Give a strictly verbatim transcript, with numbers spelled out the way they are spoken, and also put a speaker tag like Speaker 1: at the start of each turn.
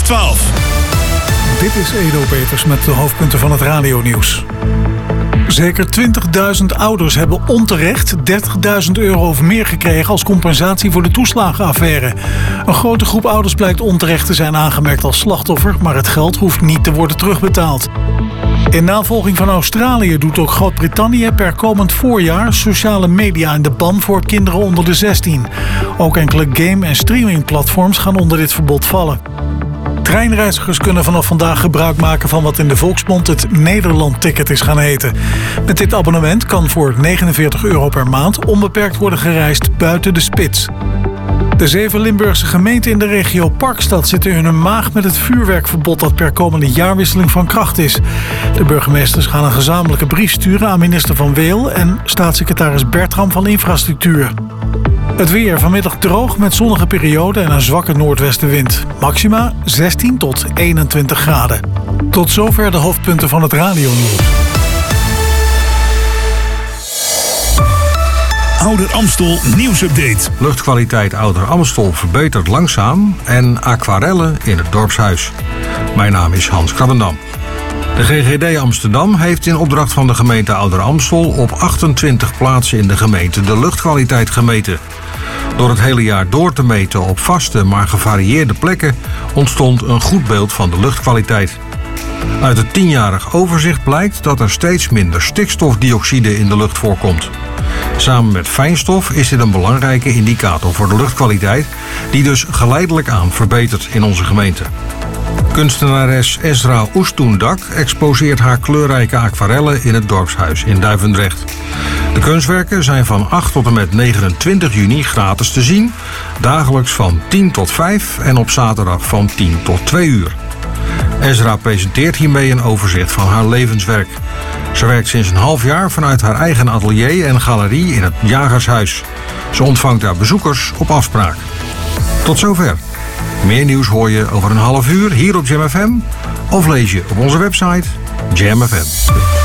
Speaker 1: twaalf.
Speaker 2: Dit is Edo Peters met de hoofdpunten van het radionieuws. Zeker twintigduizend ouders hebben onterecht dertigduizend euro of meer gekregen als compensatie voor de toeslagenaffaire. Een grote groep ouders blijkt onterecht te zijn aangemerkt als slachtoffer, maar het geld hoeft niet te worden terugbetaald. In navolging van Australië doet ook Groot-Brittannië per komend voorjaar sociale media in de ban voor kinderen onder de zestien. Ook enkele game- en streamingplatforms gaan onder dit verbod vallen. Treinreizigers kunnen vanaf vandaag gebruik maken van wat in de volksmond het Nederland-ticket is gaan heten. Met dit abonnement kan voor negenenveertig euro per maand onbeperkt worden gereisd buiten de spits. De zeven Limburgse gemeenten in de regio Parkstad zitten in hun maag met het vuurwerkverbod dat per komende jaarwisseling van kracht is. De burgemeesters gaan een gezamenlijke brief sturen aan minister Van Weel en staatssecretaris Bertram van Infrastructuur. Het weer vanmiddag droog met zonnige perioden en een zwakke noordwestenwind. Maxima zestien tot eenentwintig graden. Tot zover de hoofdpunten van het radionieuws.
Speaker 1: Ouder Amstel nieuwsupdate.
Speaker 3: Luchtkwaliteit Ouder Amstel verbetert langzaam en aquarellen in het dorpshuis. Mijn naam is Hans Krabbendam. De G G D Amsterdam heeft in opdracht van de gemeente Ouder Amstel op achtentwintig plaatsen in de gemeente de luchtkwaliteit gemeten. Door het hele jaar door te meten op vaste maar gevarieerde plekken ontstond een goed beeld van de luchtkwaliteit. Uit het tienjarig overzicht blijkt dat er steeds minder stikstofdioxide in de lucht voorkomt. Samen met fijnstof is dit een belangrijke indicator voor de luchtkwaliteit, die dus geleidelijk aan verbetert in onze gemeente. Kunstenares Esra Oestoendak exposeert haar kleurrijke aquarellen in het dorpshuis in Duivendrecht. De kunstwerken zijn van acht tot en met negenentwintig juni gratis te zien, dagelijks van tien tot vijf en op zaterdag van tien tot twee uur. Esra presenteert hiermee een overzicht van haar levenswerk. Ze werkt sinds een half jaar vanuit haar eigen atelier en galerie in het Jagershuis. Ze ontvangt daar bezoekers op afspraak. Tot zover. Meer nieuws hoor je over een half uur hier op Jam F M of lees je op onze website Jam F M.